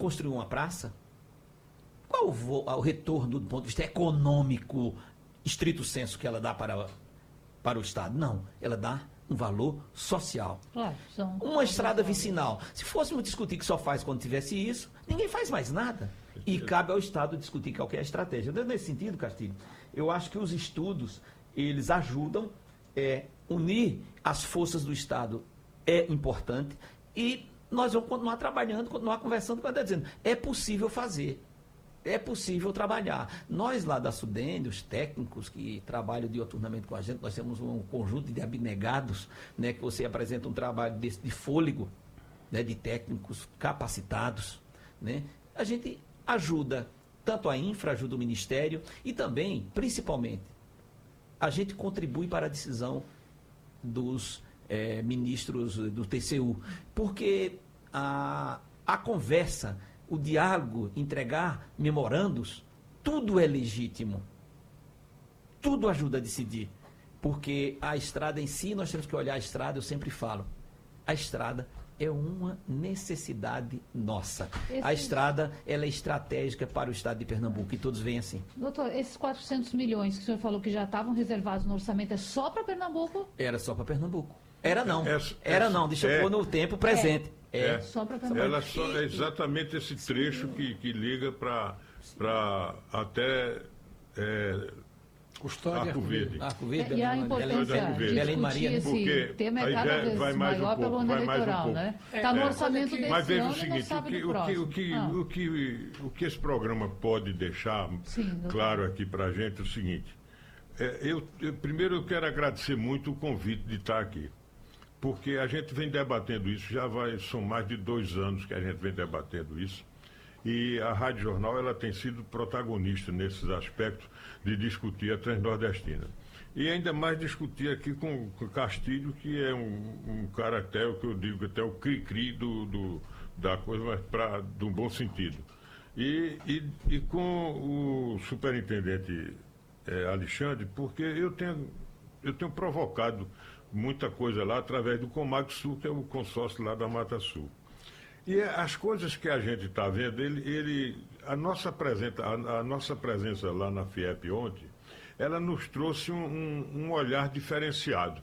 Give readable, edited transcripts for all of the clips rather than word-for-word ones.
construiu uma praça, qual o retorno do ponto de vista econômico, estrito senso, que ela dá para o Estado? Não, ela dá um valor social. Claro, uma estrada vicinal. Se fôssemos discutir que só faz quando tivesse isso, ninguém faz mais nada. E cabe ao Estado discutir qual que é a estratégia. Nesse sentido, Castilho, eu acho que os estudos, eles ajudam unir as forças do Estado é importante e nós vamos continuar trabalhando, continuar conversando, como eu estou dizendo. É possível fazer. É possível trabalhar. Nós lá da SUDENE, os técnicos que trabalham dioturnamente com a gente, nós temos um conjunto de abnegados, né, que você apresenta um trabalho de fôlego, né, de técnicos capacitados. Né? A gente ajuda tanto a infra, ajuda o Ministério e também, principalmente, a gente contribui para a decisão dos ministros do TCU, porque a conversa, o diálogo, entregar memorandos, tudo é legítimo. Tudo ajuda a decidir. Porque a estrada em si, nós temos que olhar a estrada, eu sempre falo, a estrada é uma necessidade nossa. A estrada, ela é estratégica para o estado de Pernambuco, e todos veem assim. Doutor, esses 400 milhões que o senhor falou que já estavam reservados no orçamento, é só para Pernambuco? Era só para Pernambuco. Era não. Era não, deixa eu pôr no tempo presente. Só para Pernambuco. Ela é exatamente esse trecho que liga para até Arco Verde. Arco Verde, E a importância de discutir esse tema é cada vez maior pelo ano eleitoral, né? Está no orçamento desse ano. Mas veja e o não seguinte, sabe do próximo. o que esse programa pode deixar claro aqui para a gente é o seguinte. Primeiro eu quero agradecer muito o convite de estar aqui. Porque a gente vem debatendo isso, são mais de 2 anos que a gente vem debatendo isso, e a Rádio Jornal ela tem sido protagonista nesses aspectos de discutir a Transnordestina. E ainda mais discutir aqui com o Castilho, que é um cara até, o que eu digo, até o cri-cri da coisa, mas de um bom sentido. E com o superintendente Alexandre, porque eu tenho provocado muita coisa lá através do Comag Sul, que é o consórcio lá da Mata Sul. E as coisas que a gente está vendo, a nossa presença lá na FIEP ontem, ela nos trouxe um olhar diferenciado.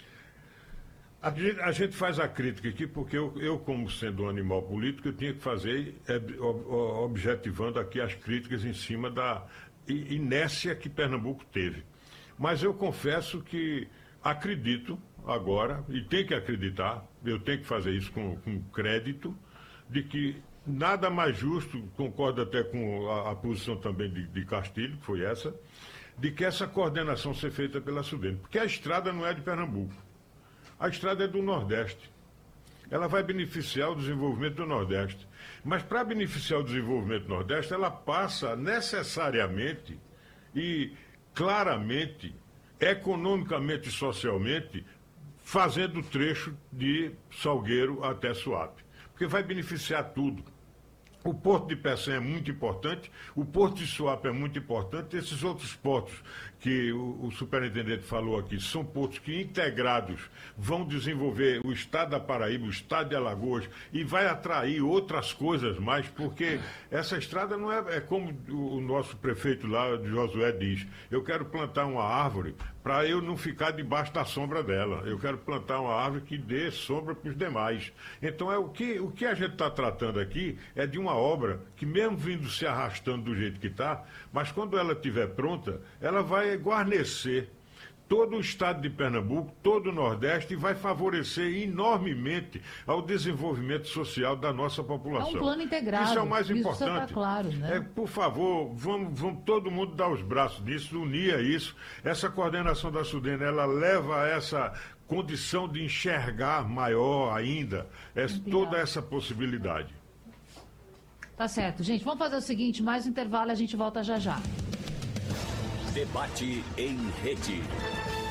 A gente faz a crítica aqui porque eu, como sendo um animal político, eu tinha que fazer, objetivando aqui as críticas em cima da inércia que Pernambuco teve. Mas eu confesso que acredito agora, e tenho que acreditar, eu tenho que fazer isso com crédito, de que nada mais justo, concordo até com a posição também de Castilho, que foi essa, de que essa coordenação seja feita pela SUDENE. Porque a estrada não é de Pernambuco. A estrada é do Nordeste. Ela vai beneficiar o desenvolvimento do Nordeste. Mas para beneficiar o desenvolvimento do Nordeste, ela passa necessariamente e claramente, economicamente e socialmente, fazendo o trecho de Salgueiro até Suape. Porque vai beneficiar tudo. O Porto de Pecém é muito importante, o Porto de Suape é muito importante, esses outros portos que o superintendente falou aqui, são portos que integrados vão desenvolver o estado da Paraíba, o estado de Alagoas, e vai atrair outras coisas mais, porque essa estrada não é como o nosso prefeito lá, Josué, diz, eu quero plantar uma árvore para eu não ficar debaixo da sombra dela, eu quero plantar uma árvore que dê sombra para os demais. Então o que a gente está tratando aqui é de uma obra que, mesmo vindo se arrastando do jeito que está, mas quando ela estiver pronta, ela vai guarnecer todo o estado de Pernambuco, todo o Nordeste, e vai favorecer enormemente ao desenvolvimento social da nossa população. É um plano integrado. Isso é o mais importante. Isso está claro, né? Por favor, vamos todo mundo dar os braços nisso, unir a isso. Essa coordenação da SUDENE, ela leva a essa condição de enxergar maior ainda toda essa possibilidade. Tá certo. Gente, vamos fazer o seguinte, mais um intervalo e a gente volta já já. Debate em rede.